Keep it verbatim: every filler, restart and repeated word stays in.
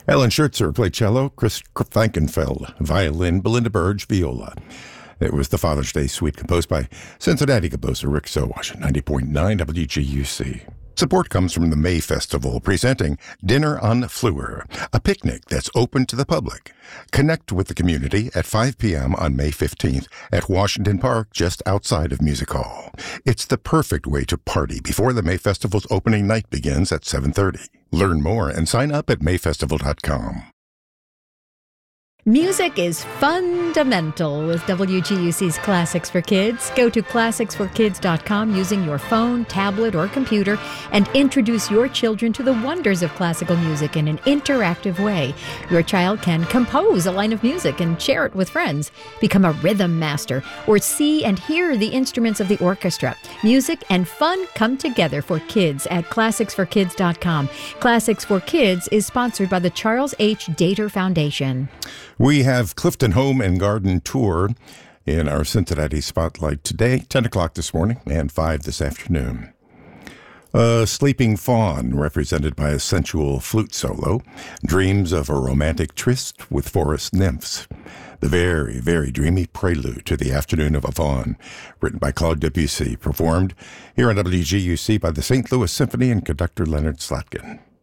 Ellen Schertzer played cello, Chris Frankenfeld violin, Belinda Burge viola. It was the Father's Day suite composed by Cincinnati composer Rick Sowash at ninety point nine W G U C. Support comes from the May Festival, presenting Dinner on Fleur, a picnic that's open to the public. Connect with the community at five p.m. on May fifteenth at Washington Park, just outside of Music Hall. It's the perfect way to party before the May Festival's opening night begins at seven thirty. Learn more and sign up at may festival dot com. Music is fundamental with W G U C's Classics for Kids. Go to classics for kids dot com using your phone, tablet, or computer and introduce your children to the wonders of classical music in an interactive way. Your child can compose a line of music and share it with friends, become a rhythm master, or see and hear the instruments of the orchestra. Music and fun come together for kids at classics for kids dot com. Classics for Kids is sponsored by the Charles H. Dater Foundation. We have Clifton Home and Garden Tour in our Cincinnati Spotlight today, ten o'clock this morning and five this afternoon. A sleeping fawn, represented by a sensual flute solo, dreams of a romantic tryst with forest nymphs. The very, very dreamy prelude to the Afternoon of a Faun, written by Claude Debussy, performed here on W G U C by the Saint Louis Symphony and conductor Leonard Slatkin.